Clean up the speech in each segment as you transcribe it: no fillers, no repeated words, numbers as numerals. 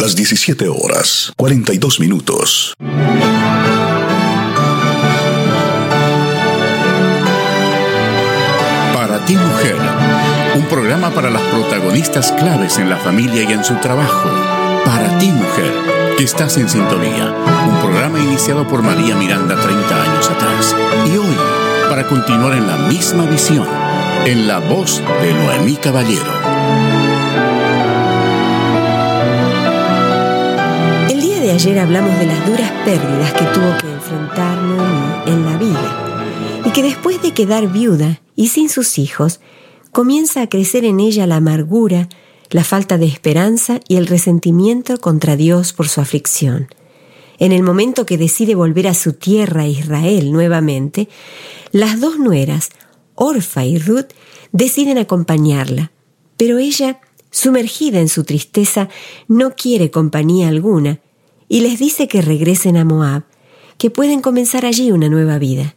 Las 17 horas, 42 minutos. Para ti, mujer, un programa para las protagonistas claves en la familia y en su trabajo. Para ti, mujer, que estás en sintonía. Un programa iniciado por María Miranda 30 años atrás. Y hoy, para continuar en la misma visión, en la voz de Noemí Caballero. El día de ayer hablamos de las duras pérdidas que tuvo que enfrentar Noemí en la vida, y que después de quedar viuda y sin sus hijos, comienza a crecer en ella la amargura, la falta de esperanza y el resentimiento contra Dios por su aflicción. En el momento que decide volver a su tierra, Israel, nuevamente, las dos nueras, Orfa y Ruth, deciden acompañarla, pero ella, sumergida en su tristeza, no quiere compañía alguna y les dice que regresen a Moab, que pueden comenzar allí una nueva vida.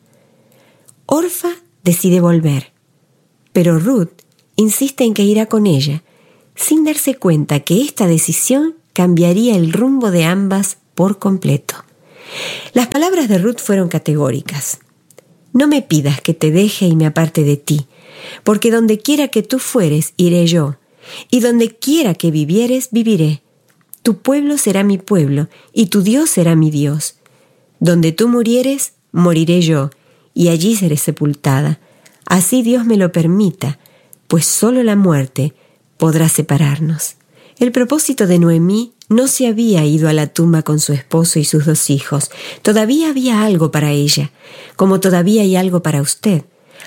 Orfa decide volver, pero Ruth insiste en que irá con ella, sin darse cuenta que esta decisión cambiaría el rumbo de ambas por completo. Las palabras de Ruth fueron categóricas. No me pidas que te deje y me aparte de ti, porque donde quiera que tú fueres, iré yo, y donde quiera que vivieres, viviré. Tu pueblo será mi pueblo, y tu Dios será mi Dios. Donde tú murieres, moriré yo, y allí seré sepultada. Así Dios me lo permita, pues solo la muerte podrá separarnos. El propósito de Noemí no se había ido a la tumba con su esposo y sus dos hijos. Todavía había algo para ella, como todavía hay algo para usted,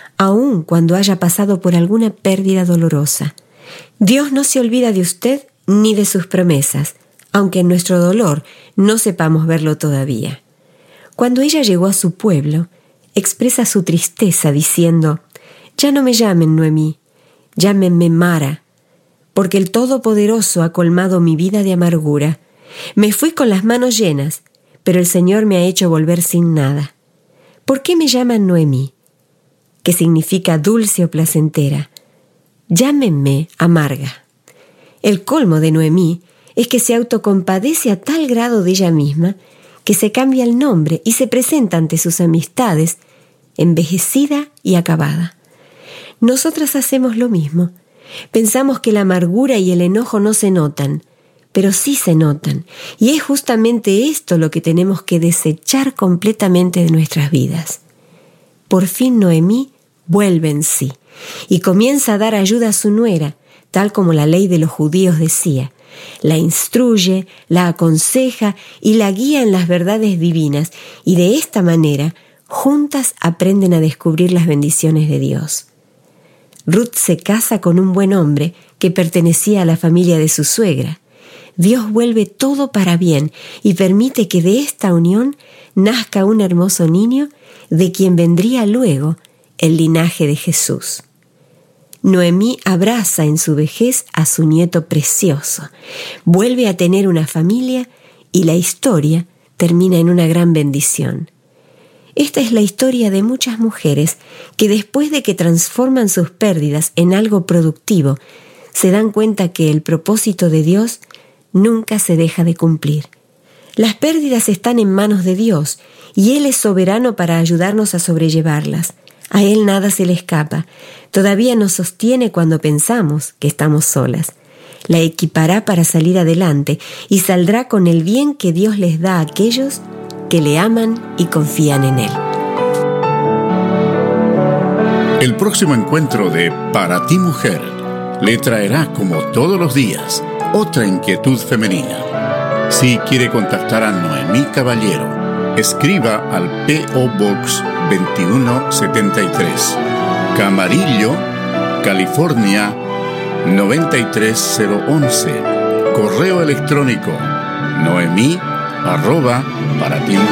aun cuando haya pasado por alguna pérdida dolorosa. Dios no se olvida de usted ni de sus promesas, aunque en nuestro dolor no sepamos verlo todavía. Cuando ella llegó a su pueblo, expresa su tristeza diciendo: «Ya no me llamen Noemí, llámenme Mara, porque el Todopoderoso ha colmado mi vida de amargura. Me fui con las manos llenas, pero el Señor me ha hecho volver sin nada. ¿Por qué me llaman Noemí?», que significa dulce o placentera. Llámenme amarga. El colmo de Noemí es que se autocompadece a tal grado de ella misma que se cambia el nombre y se presenta ante sus amistades envejecida y acabada. Nosotras hacemos lo mismo. Pensamos que la amargura y el enojo no se notan, pero sí se notan, y es justamente esto lo que tenemos que desechar completamente de nuestras vidas. Por fin Noemí vuelve en sí y comienza a dar ayuda a su nuera, tal como la ley de los judíos decía. La instruye, la aconseja y la guía en las verdades divinas, y de esta manera juntas aprenden a descubrir las bendiciones de Dios. Ruth se casa con un buen hombre que pertenecía a la familia de su suegra. Dios vuelve todo para bien y permite que de esta unión nazca un hermoso niño de quien vendría luego el linaje de Jesús. Noemí abraza en su vejez a su nieto precioso, vuelve a tener una familia y la historia termina en una gran bendición. Esta es la historia de muchas mujeres que después de que transforman sus pérdidas en algo productivo, se dan cuenta que el propósito de Dios nunca se deja de cumplir. Las pérdidas están en manos de Dios y Él es soberano para ayudarnos a sobrellevarlas. A Él nada se le escapa. Todavía nos sostiene cuando pensamos que estamos solas. La equipará para salir adelante y saldrá con el bien que Dios les da a aquellos que le aman y confían en Él. El próximo encuentro de Para ti, mujer, le traerá, como todos los días, otra inquietud femenina. Si quiere contactar a Noemí Caballero, escriba al P.O. Box 2173, Camarillo, California 93011. Correo electrónico noemí@parati